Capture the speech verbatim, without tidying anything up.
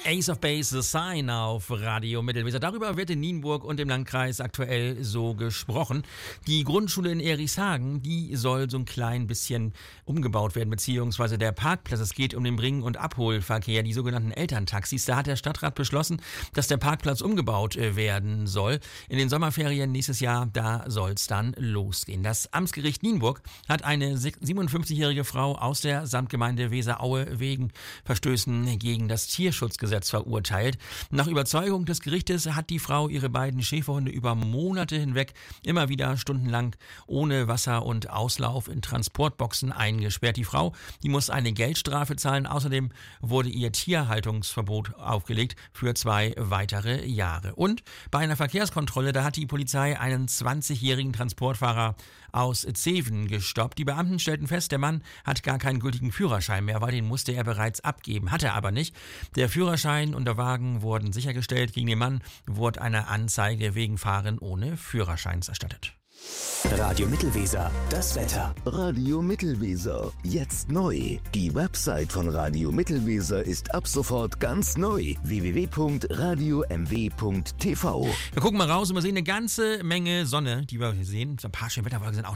Ace of Base, The Sign auf Radio Mittelweser. Darüber wird in Nienburg und im Landkreis aktuell so gesprochen. Die Grundschule in Erichshagen, die soll so ein klein bisschen umgebaut werden, beziehungsweise der Parkplatz. Es geht um den Bring- und Abholverkehr, die sogenannten Elterntaxis. Da hat der Stadtrat beschlossen, dass der Parkplatz umgebaut werden soll. In den Sommerferien nächstes Jahr, da soll es dann losgehen. Das Amtsgericht Nienburg hat eine siebenundfünfzigjährige Frau aus der Samtgemeinde Weseraue wegen Verstößen gegen das Tierschutzgesetz verurteilt. Nach Überzeugung des Gerichtes hat die Frau ihre beiden Schäferhunde über Monate hinweg immer wieder stundenlang ohne Wasser und Auslauf in Transportboxen eingesperrt. Die Frau, die muss eine Geldstrafe zahlen. Außerdem wurde ihr Tierhaltungsverbot aufgelegt für zwei weitere Jahre. Und bei einer Verkehrskontrolle, da hat die Polizei einen zwanzigjährigen Transportfahrer aus Zeven gestoppt. Die Beamten stellten fest, der Mann hat gar keinen gültigen Führerschein mehr, weil den musste er bereits abgeben. Hat er aber nicht. Der Führerschein und der Wagen wurden sichergestellt. Gegen den Mann wurde eine Anzeige wegen Fahren ohne Führerschein erstattet. Radio Mittelweser, das Wetter. Radio Mittelweser, jetzt neu. Die Website von Radio Mittelweser ist ab sofort ganz neu. w w w punkt radio m w punkt t v. Wir gucken mal raus und wir sehen eine ganze Menge Sonne, die wir hier sehen. So ein paar schöne Wetterwolken sind auch